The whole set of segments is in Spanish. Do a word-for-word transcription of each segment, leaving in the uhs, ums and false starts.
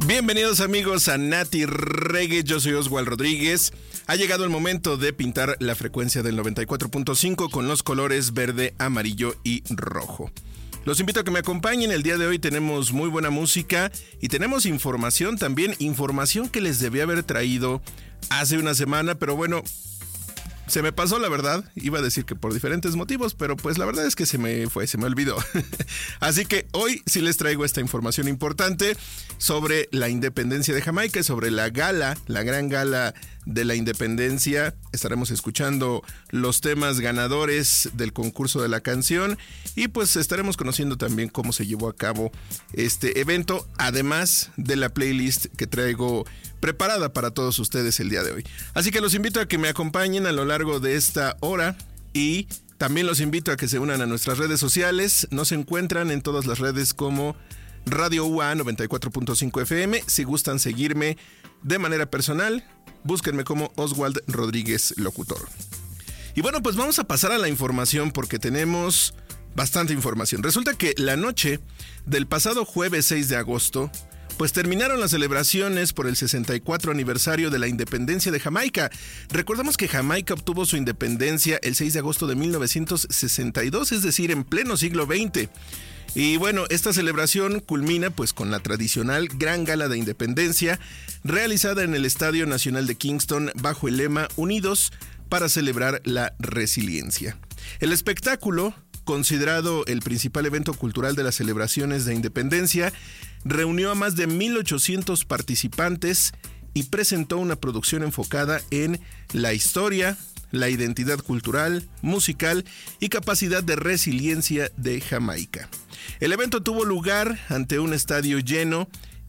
Bienvenidos amigos a Nati Reggae, yo soy Oswald Rodríguez. Ha llegado el momento de pintar la frecuencia del noventa y cuatro punto cinco con los colores verde, amarillo y rojo. Los invito a que me acompañen. El día de hoy tenemos muy buena música y tenemos información también, información que les debí haber traído hace una semana, pero bueno, se me pasó la verdad. Iba a decir que por diferentes motivos, pero pues la verdad es que se me fue, se me olvidó. Así que hoy sí les traigo esta información importante sobre la independencia de Jamaica y sobre la gala, la gran gala de la independencia. Estaremos escuchando los temas ganadores del concurso de la canción y pues estaremos conociendo también cómo se llevó a cabo este evento, además de la playlist que traigo preparada para todos ustedes el día de hoy. Así que los invito a que me acompañen a lo largo de esta hora y también los invito a que se unan a nuestras redes sociales. Nos encuentran en todas las redes como Radio U A noventa y cuatro punto cinco F M. Si gustan seguirme de manera personal, búsquenme como Oswald Rodríguez Locutor. Y bueno, pues vamos a pasar a la información porque tenemos bastante información. Resulta que la noche del pasado jueves seis de agosto, pues terminaron las celebraciones por el sesenta y cuatro aniversario de la independencia de Jamaica. Recordamos que Jamaica obtuvo su independencia el seis de agosto de mil novecientos sesenta y dos, es decir, en pleno siglo veinte. Y bueno, esta celebración culmina pues con la tradicional Gran Gala de Independencia realizada en el Estadio Nacional de Kingston bajo el lema Unidos para celebrar la resiliencia. El espectáculo, considerado el principal evento cultural de las celebraciones de independencia, reunió a más de mil ochocientos participantes y presentó una producción enfocada en la historia, la identidad cultural, musical y capacidad de resiliencia de Jamaica. El evento tuvo lugar ante un estadio lleno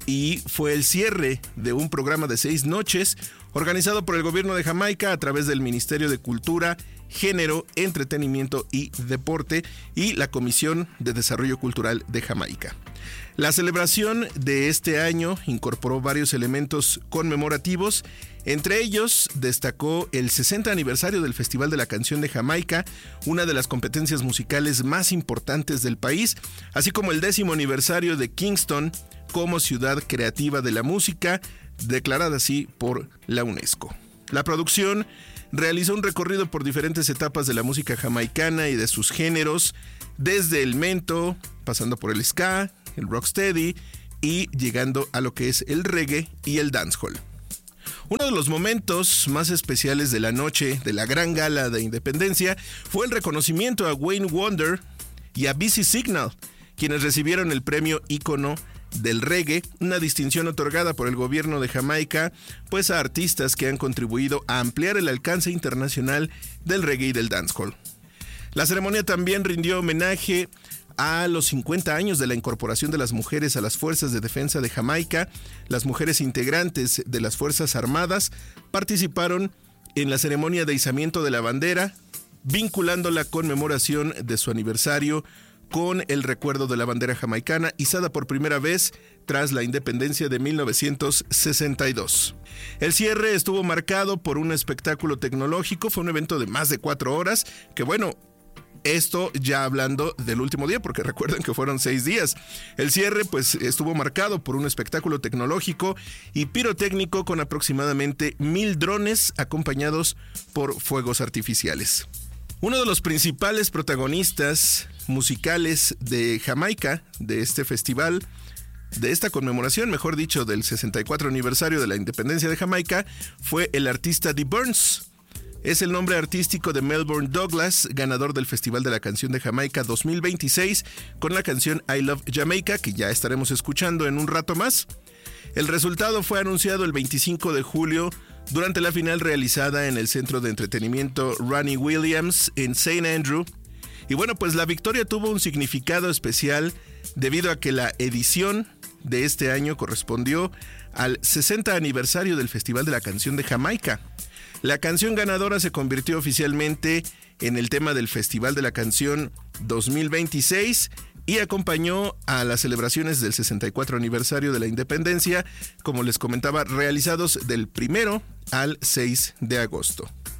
y fue el cierre de un programa de seis noches organizado por el gobierno de Jamaica a través del Ministerio de Cultura, Género, Entretenimiento y Deporte y la Comisión de Desarrollo Cultural de Jamaica. La celebración de este año incorporó varios elementos conmemorativos. Entre ellos destacó el sesenta aniversario del Festival de la Canción de Jamaica, una de las competencias musicales más importantes del país, así como el décimo aniversario de Kingston como ciudad creativa de la música, declarada así por la UNESCO. La producción realizó un recorrido por diferentes etapas de la música jamaicana y de sus géneros, desde el mento, pasando por el ska, el rocksteady y llegando a lo que es el reggae y el dancehall. Uno de los momentos más especiales de la noche de la gran gala de independencia fue el reconocimiento a Wayne Wonder y a Busy Signal, quienes recibieron el premio ícono del reggae, una distinción otorgada por el gobierno de Jamaica, pues a artistas que han contribuido a ampliar el alcance internacional del reggae y del dancehall. La ceremonia también rindió homenaje a los cincuenta años de la incorporación de las mujeres a las fuerzas de defensa de Jamaica. Las mujeres integrantes de las Fuerzas Armadas participaron en la ceremonia de izamiento de la bandera, vinculando la conmemoración de su aniversario con el recuerdo de la bandera jamaicana izada por primera vez tras la independencia de mil novecientos sesenta y dos. El cierre estuvo marcado por un espectáculo tecnológico. Fue un evento de más de cuatro horas que, bueno, esto ya hablando del último día, porque recuerden que fueron seis días. El cierre pues estuvo marcado por un espectáculo tecnológico y pirotécnico con aproximadamente mil drones acompañados por fuegos artificiales. Uno de los principales protagonistas musicales de Jamaica, de este festival, de esta conmemoración, mejor dicho, del sesenta y cuatro aniversario de la independencia de Jamaica, fue el artista Dee Burns. Es el nombre artístico de Melbourne Douglas, ganador del Festival de la Canción de Jamaica dos mil veintiséis con la canción I Love Jamaica, que ya estaremos escuchando en un rato más. El resultado fue anunciado el veinticinco de julio durante la final realizada en el Centro de Entretenimiento Ronnie Williams en Saint Andrew. Y bueno, pues la victoria tuvo un significado especial debido a que la edición de este año correspondió al sesenta aniversario del Festival de la Canción de Jamaica. La canción ganadora se convirtió oficialmente en el tema del Festival de la Canción dos mil veintiséis y acompañó a las celebraciones del sesenta y cuatro aniversario de la independencia, como les comentaba, realizados del primero al seis de agosto.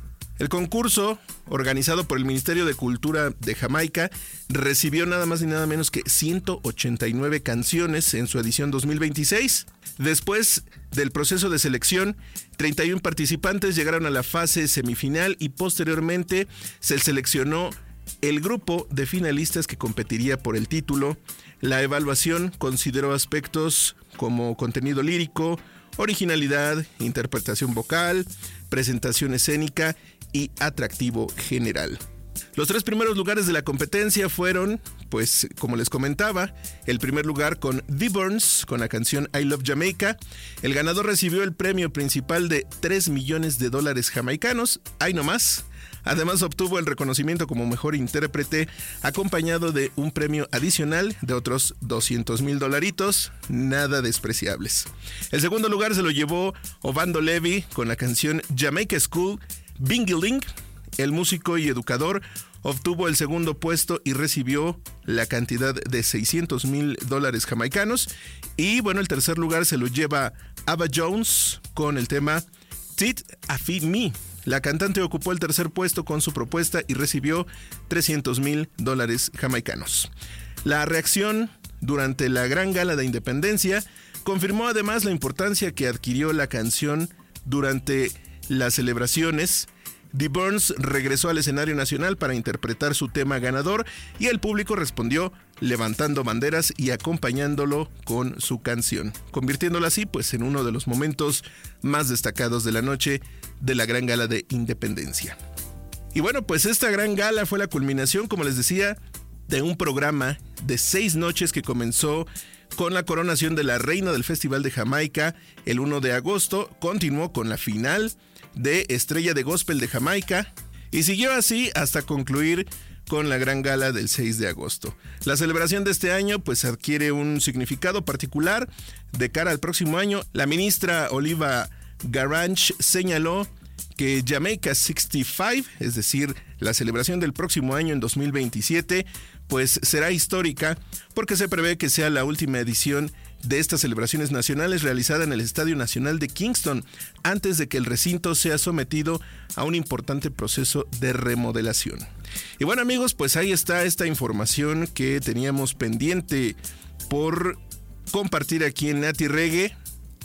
El concurso, organizado por el Ministerio de Cultura de Jamaica, recibió nada más ni nada menos que ciento ochenta y nueve canciones en su edición dos mil veintiséis. Después del proceso de selección, treinta y uno participantes llegaron a la fase semifinal y posteriormente se seleccionó el grupo de finalistas que competiría por el título. La evaluación consideró aspectos como contenido lírico, originalidad, interpretación vocal, presentación escénica y atractivo general. Los tres primeros lugares de la competencia fueron, pues como les comentaba, el primer lugar con The Burns con la canción I Love Jamaica. El ganador recibió el premio principal de tres millones de dólares jamaicanos, ahí nomás. Además obtuvo el reconocimiento como mejor intérprete, acompañado de un premio adicional de otros doscientos mil dolaritos, nada despreciables. El segundo lugar se lo llevó Obando Levy con la canción Jamaica School Bingiling. El músico y educador obtuvo el segundo puesto y recibió la cantidad de seiscientos mil dólares jamaicanos. Y bueno, el tercer lugar se lo lleva Ava Jones con el tema Tit a Feed Me. La cantante ocupó el tercer puesto con su propuesta y recibió trescientos mil dólares jamaicanos. La reacción durante la Gran Gala de Independencia confirmó además la importancia que adquirió la canción durante las celebraciones. The Burns regresó al escenario nacional para interpretar su tema ganador y el público respondió levantando banderas y acompañándolo con su canción, convirtiéndolo así pues en uno de los momentos más destacados de la noche de la Gran Gala de Independencia. Y bueno, pues esta Gran Gala fue la culminación, como les decía, de un programa de seis noches que comenzó con la coronación de la reina del Festival de Jamaica el primero de agosto, continuó con la final de Estrella de Gospel de Jamaica y siguió así hasta concluir con la Gran Gala del seis de agosto. La celebración de este año pues adquiere un significado particular de cara al próximo año. La ministra Oliva Garange señaló que Jamaica sesenta y cinco, es decir, la celebración del próximo año en dos mil veintisiete, pues será histórica porque se prevé que sea la última edición de estas celebraciones nacionales realizada en el Estadio Nacional de Kingston, antes de que el recinto sea sometido a un importante proceso de remodelación. Y bueno amigos, pues ahí está esta información que teníamos pendiente por compartir aquí en Nati Reggae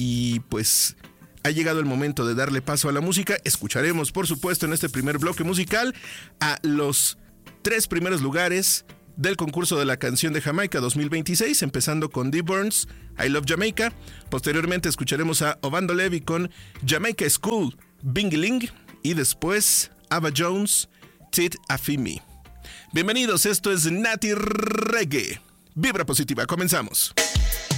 y pues ha llegado el momento de darle paso a la música. Escucharemos por supuesto en este primer bloque musical a los tres primeros lugares del concurso de la canción de Jamaica dos mil veintiséis, empezando con The Burns, I Love Jamaica. Posteriormente escucharemos a Obando Levy con Jamaica School Bingiling y después Ava Jones, Tit a Feed Me. Bienvenidos, esto es Nati Reggae. Vibra positiva, comenzamos.